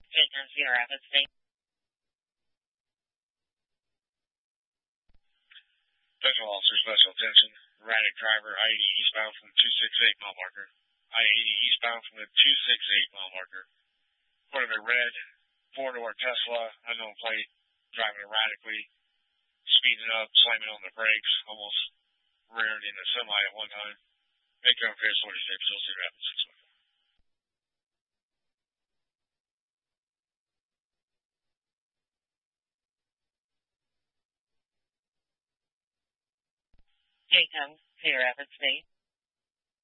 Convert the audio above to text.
Jacob, Cedar Rapids, State. Special officer, special attention. Erratic driver, I-80 eastbound from the 268 mile marker. I-80 eastbound from the 268 mile marker. Reported a red four-door Tesla, unknown plate, driving erratically, speeding up, slamming on the brakes, almost reared in a semi at one time. Make your own fair 46, you'll see Rapids 6 Jacob, Cedar Rapids, State.